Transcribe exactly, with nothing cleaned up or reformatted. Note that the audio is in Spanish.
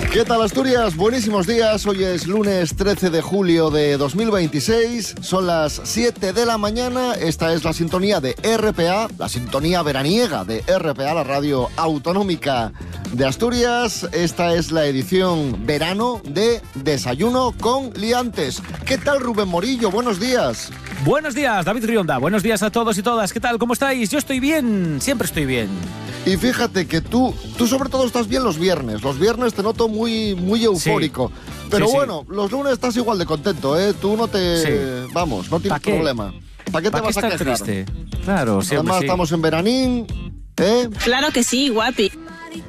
¿Qué tal, Asturias? Buenísimos días. Hoy es lunes trece de julio de dos mil veintiséis. Son las siete de la mañana. Esta es la sintonía de R P A, la sintonía veraniega de R P A, la radio autonómica de Asturias. Esta es la edición verano de Desayuno con Liantes. ¿Qué tal, Rubén Morillo? Buenos días. Buenos días, David Rionda. Buenos días a todos y todas. ¿Qué tal? ¿Cómo estáis? Yo estoy bien. Siempre estoy bien. Y fíjate que tú, tú sobre todo estás bien los viernes. Los viernes te noto muy, muy eufórico. Sí. Pero sí, bueno, sí. Los lunes estás igual de contento, ¿eh? Tú no te... Sí. Vamos, no tienes problema. ¿Para qué te ¿Pa vas qué a quejar? Triste? Claro, siempre Además sí. estamos en veranín, ¿eh? Claro que sí, guapi.